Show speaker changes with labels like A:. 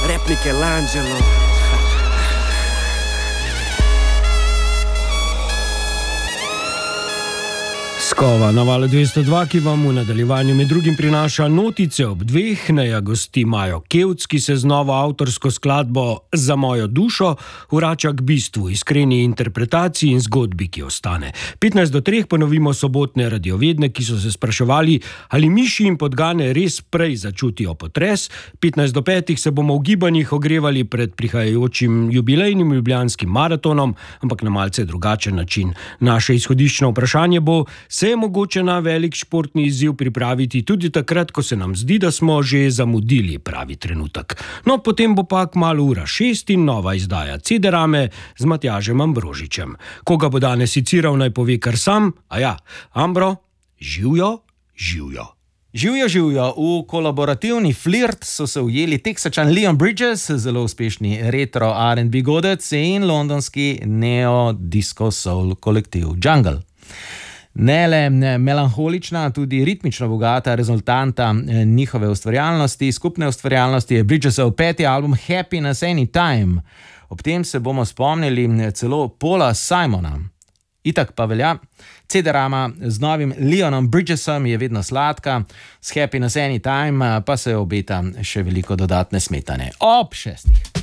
A: Rap Michelangelo.
B: Skova na Valu 202, ki vam v nadaljevanju med drugim prinaša Notice ob dveh. Neja gosti Majo Kevc, ki se z novo avtorsko skladbo Za mojo dušo vrača k bistvu, iskreni interpretaciji in zgodbi, ki ostane. 15 do 3 ponovimo sobotne radiovedne, ki so se spraševali, ali miši in podgane res prej začutijo potres. 15 do 5 se bomo v gibanjih ogrevali pred prihajajočim jubilejnim ljubljanskim maratonom, ampak na malce drugačen način. Naše izhodiščno vprašanje bo, se je mogoče na velik športni izziv pripraviti tudi takrat, ko se nam zdi, da smo že zamudili pravi trenutek. No, potem bo pa kmalu ura 6 in nova izdaja CD-rame z Matjažem Ambrožičem. Koga bo danes siciral, naj pove kar sam. Ambro, živjo.
C: Živjo. V kolaborativni flirt so se ujeli Teksačan Leon Bridges, zelo uspešni retro R&B godec, in londonski neo-disco soul kolektiv Jungle. Ne le melanholična, tudi ritmično bogata rezultanta njihove ustvarjalnosti, skupne ustvarjalnosti je Bridgesov 5. album Happiness Anytime. Ob tem se bomo spomnili celo Paula Simona. Itak pa velja, CD-rama z novim Leonom Bridgesom je vedno sladka, s Happiness Anytime pa se obeta še veliko dodatne smetane. Ob 6.